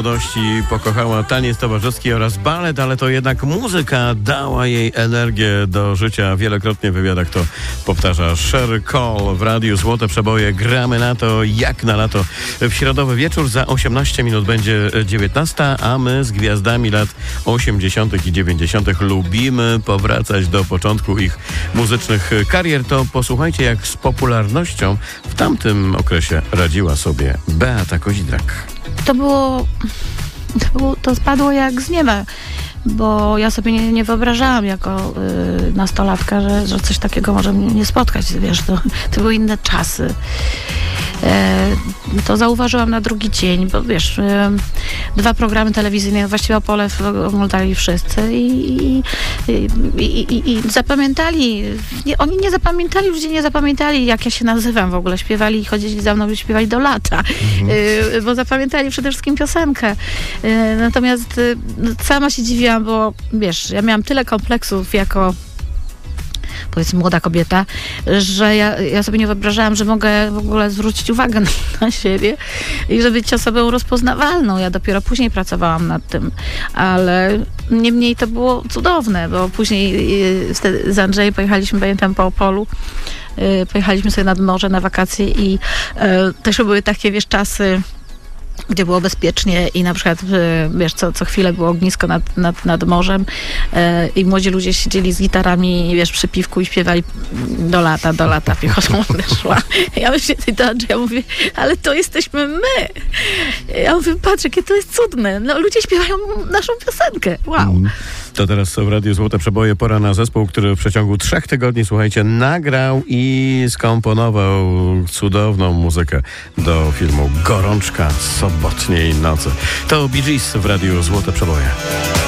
młodości pokochała taniec towarzyski oraz balet, ale to jednak muzyka dała jej energię do życia. Wielokrotnie w wywiadach to powtarza Cheryl Cole w radiu Złote Przeboje. Gramy na to jak na lato. W środowy wieczór za 18 minut będzie 19, a my z gwiazdami lat 80. i 90. lubimy powracać do początku ich muzycznych karier. To posłuchajcie, jak z popularnością w tamtym okresie radziła sobie Beata Kozidrak. To spadło jak z nieba, bo ja sobie nie wyobrażałam jako nastolatka, że coś takiego może mnie nie spotkać, wiesz, to były inne czasy. To zauważyłam na drugi dzień, bo wiesz, 2 programy telewizyjne, właściwie Opole oglądali wszyscy i zapamiętali, oni nie zapamiętali, ludzie nie zapamiętali, jak ja się nazywam w ogóle, śpiewali, chodzili za mną i śpiewali do lata, bo zapamiętali przede wszystkim piosenkę. Natomiast sama się dziwiłam, bo wiesz, ja miałam tyle kompleksów jako powiedzmy młoda kobieta, że ja sobie nie wyobrażałam, że mogę w ogóle zwrócić uwagę na siebie i że być osobą rozpoznawalną. Ja dopiero później pracowałam nad tym, ale niemniej to było cudowne, bo później wtedy z Andrzejem pojechaliśmy, pamiętam, po Opolu. Pojechaliśmy sobie nad morze na wakacje i też były takie, wiesz, czasy, gdzie było bezpiecznie i na przykład, wiesz, co chwilę było ognisko nad morzem i młodzi ludzie siedzieli z gitarami, wiesz, przy piwku i śpiewali do lata, piechotą szła. Ja mówię, ale to jesteśmy my. Ja mówię, patrz, jakie to jest cudne. No, ludzie śpiewają naszą piosenkę. Wow. To teraz w Radiu Złote Przeboje pora na zespół, który w przeciągu 3 tygodni, słuchajcie, nagrał i skomponował cudowną muzykę do filmu Gorączka sobotniej nocy. To Bee Gees w Radiu Złote Przeboje.